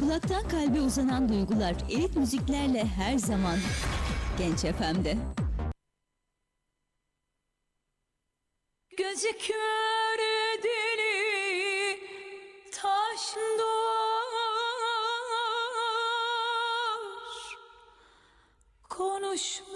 Kulaktan kalbe uzanan duygular elit müziklerle her zaman Genç FM'de. Gözü kör dili taş doğar, konuşma